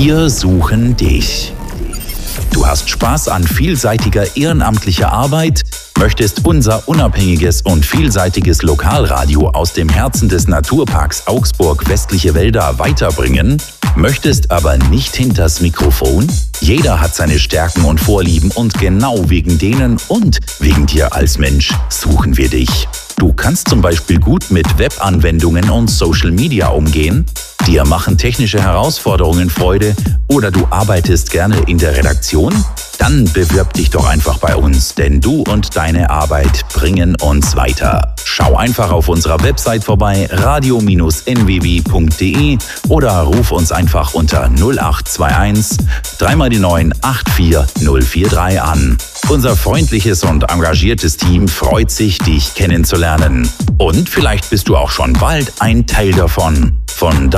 Wir suchen dich. Du hast Spaß an vielseitiger ehrenamtlicher Arbeit, möchtest unser unabhängiges und vielseitiges Lokalradio aus dem Herzen des Naturparks Augsburg Westliche Wälder weiterbringen, möchtest aber nicht hinters Mikrofon? Jeder hat seine Stärken und Vorlieben und genau wegen denen und wegen dir als Mensch suchen wir dich. Du kannst zum Beispiel gut mit Webanwendungen und Social Media umgehen, dir machen technische Herausforderungen Freude oder du arbeitest gerne in der Redaktion? Dann bewirb dich doch einfach bei uns, denn du und deine Arbeit bringen uns weiter. Schau einfach auf unserer Website vorbei, radio-nww.de oder ruf uns einfach unter 0821 3 die 9 84043 an. Unser freundliches und engagiertes Team freut sich, dich kennenzulernen. Und vielleicht bist du auch schon bald ein Teil davon. Von